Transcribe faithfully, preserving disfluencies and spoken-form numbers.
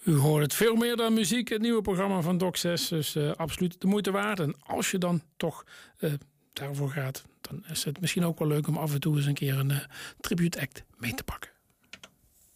U hoort het veel meer dan muziek, het nieuwe programma van Doc zes. Dus uh, absoluut de moeite waard. En als je dan toch uh, daarvoor gaat, dan is het misschien ook wel leuk om af en toe eens een keer een uh, tribute act mee te pakken.